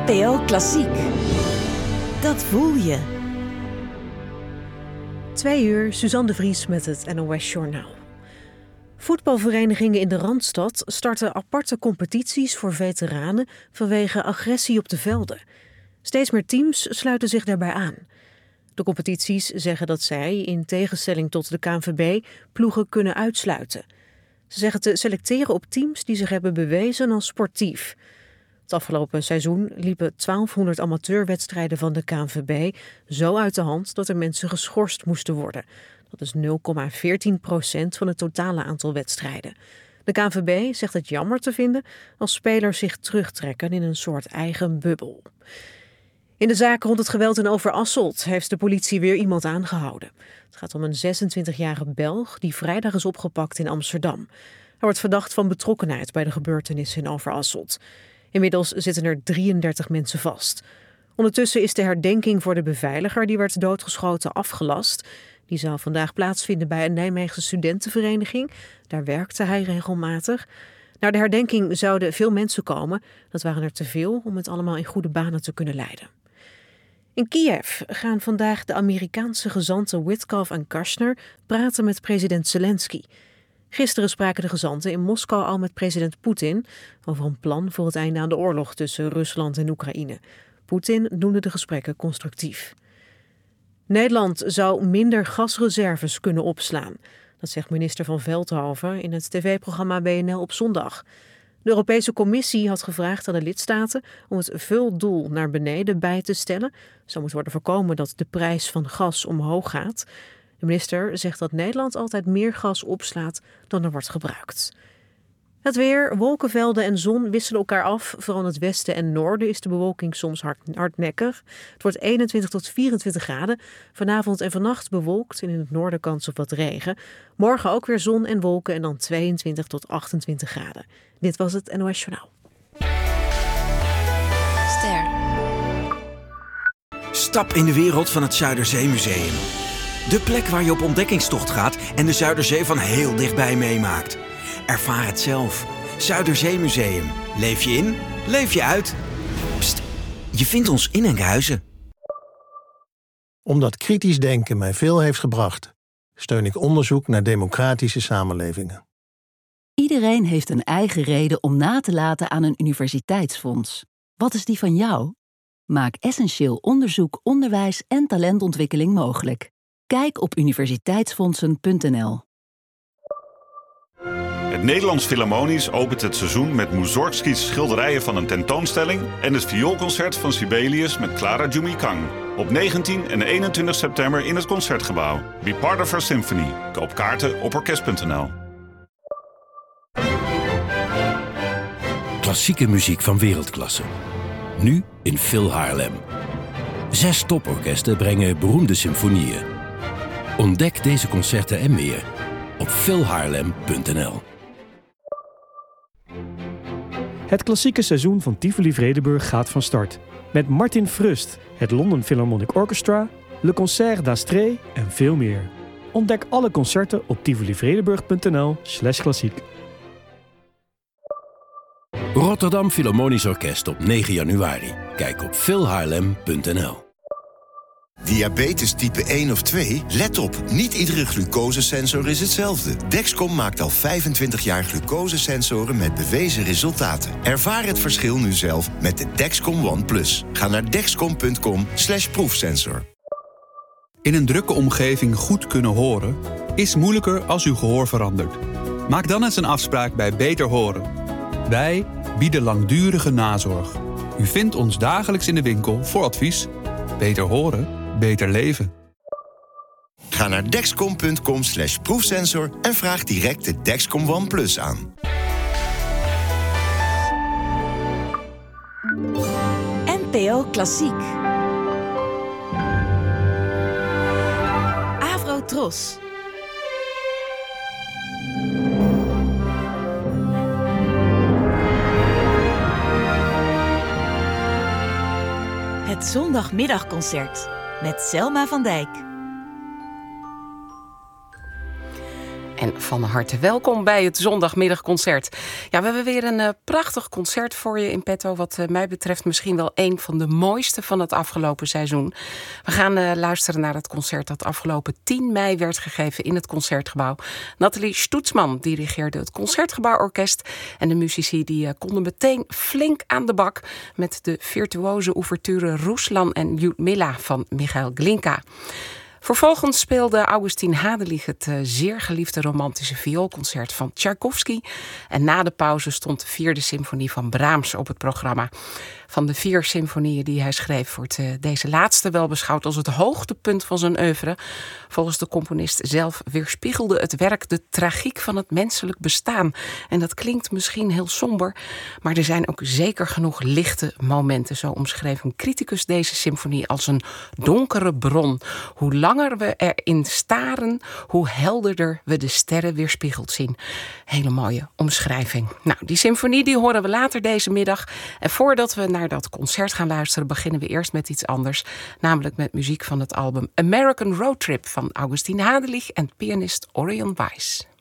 NPO Klassiek. Dat voel je. 2 uur, Suzanne de Vries met het NOS Journaal. Voetbalverenigingen in de Randstad starten aparte competities voor veteranen vanwege agressie op de velden. Steeds meer teams sluiten zich daarbij aan. De competities zeggen dat zij, in tegenstelling tot de KNVB, ploegen kunnen uitsluiten. Ze zeggen te selecteren op teams die zich hebben bewezen als sportief. Het afgelopen seizoen liepen 1200 amateurwedstrijden van de KNVB zo uit de hand dat er mensen geschorst moesten worden. Dat is 0,14% van het totale aantal wedstrijden. De KNVB zegt het jammer te vinden als spelers zich terugtrekken in een soort eigen bubbel. In de zaak rond het geweld in Overasselt heeft de politie weer iemand aangehouden. Het gaat om een 26-jarige Belg die vrijdag is opgepakt in Amsterdam. Hij wordt verdacht van betrokkenheid bij de gebeurtenissen in Overasselt. Inmiddels zitten er 33 mensen vast. Ondertussen is de herdenking voor de beveiliger die werd doodgeschoten afgelast. Die zou vandaag plaatsvinden bij een Nijmeegse studentenvereniging. Daar werkte hij regelmatig. Naar de herdenking zouden veel mensen komen. Dat waren er te veel om het allemaal in goede banen te kunnen leiden. In Kiev gaan vandaag de Amerikaanse gezanten Witkoff en Kushner praten met president Zelensky. Gisteren spraken de gezanten in Moskou al met president Poetin over een plan voor het einde aan de oorlog tussen Rusland en Oekraïne. Poetin noemde de gesprekken constructief. Nederland zou minder gasreserves kunnen opslaan. Dat zegt minister Van Veldhoven in het tv-programma BNL op zondag. De Europese Commissie had gevraagd aan de lidstaten om het vuldoel naar beneden bij te stellen. Zo moet worden voorkomen dat de prijs van gas omhoog gaat. De minister zegt dat Nederland altijd meer gas opslaat dan er wordt gebruikt. Het weer, wolkenvelden en zon wisselen elkaar af. Vooral in het westen en noorden is de bewolking soms hardnekkig. Het wordt 21 tot 24 graden. Vanavond en vannacht bewolkt en in het noorden kans op wat regen. Morgen ook weer zon en wolken en dan 22 tot 28 graden. Dit was het NOS Journaal. Ster. Stap in de wereld van het Zuiderzeemuseum. De plek waar je op ontdekkingstocht gaat en de Zuiderzee van heel dichtbij meemaakt. Ervaar het zelf. Zuiderzeemuseum. Leef je in, leef je uit. Pst, je vindt ons in Enkhuizen. Omdat kritisch denken mij veel heeft gebracht, steun ik onderzoek naar democratische samenlevingen. Iedereen heeft een eigen reden om na te laten aan een universiteitsfonds. Wat is die van jou? Maak essentieel onderzoek, onderwijs en talentontwikkeling mogelijk. Kijk op universiteitsfondsen.nl. Het Nederlands Philharmonisch opent het seizoen met Mussorgskys schilderijen van een tentoonstelling en het vioolconcert van Sibelius met Clara Jumikang. Op 19 en 21 september in het Concertgebouw. Be part of our symphony. Koop kaarten op orkest.nl. Klassieke muziek van wereldklasse. Nu in Phil Haarlem. 6 toporkesten brengen beroemde symfonieën. Ontdek deze concerten en meer op philhaarlem.nl. Het klassieke seizoen van Tivoli Vredenburg gaat van start. Met Martin Frust, het London Philharmonic Orchestra, Le Concert d'Astrée en veel meer. Ontdek alle concerten op tivolivredenburg.nl/klassiek. Rotterdam Philharmonisch Orkest op 9 januari. Kijk op philhaarlem.nl. Diabetes type 1 of 2? Let op, niet iedere glucosesensor is hetzelfde. Dexcom maakt al 25 jaar glucosesensoren met bewezen resultaten. Ervaar het verschil nu zelf met de Dexcom One Plus. Ga naar dexcom.com/proefsensor. In een drukke omgeving goed kunnen horen is moeilijker als uw gehoor verandert. Maak dan eens een afspraak bij Beter Horen. Wij bieden langdurige nazorg. U vindt ons dagelijks in de winkel voor advies. Beter horen, beter leven. Ga naar dexcom.com/proefsensor en vraag direct de Dexcom One Plus aan. NPO Klassiek. Avrotros. Het zondagmiddagconcert met Selma van Dijk. en van harte welkom bij het zondagmiddagconcert. Ja, we hebben weer een prachtig concert voor je in petto. Wat mij betreft misschien wel een van de mooiste van het afgelopen seizoen. We gaan luisteren naar het concert dat afgelopen 10 mei werd gegeven in het Concertgebouw. Nathalie Stoetsman dirigeerde het Concertgebouworkest. En de muzici die konden meteen flink aan de bak met de virtuoze ouverture Ruslan en Ljudmila van Michail Glinka. Vervolgens speelde Augustin Hadelich het zeer geliefde romantische vioolconcert van Tchaikovsky. En na de pauze stond de 4e symfonie van Brahms op het programma. Van de 4 symfonieën die hij schreef wordt deze laatste wel beschouwd als het hoogtepunt van zijn oeuvre. Volgens de componist zelf weerspiegelde het werk de tragiek van het menselijk bestaan. En dat klinkt misschien heel somber, maar er zijn ook zeker genoeg lichte momenten. Zo omschreef een criticus deze symfonie als een donkere bron. Hoe langer we erin staren, hoe helderder we de sterren weerspiegeld zien. Hele mooie omschrijving. Nou, die symfonie die horen we later deze middag. En voordat we naar dat concert gaan luisteren, beginnen we eerst met iets anders. Namelijk met muziek van het album American Road Trip van Augustin Hadelich en pianist Orion Weiss.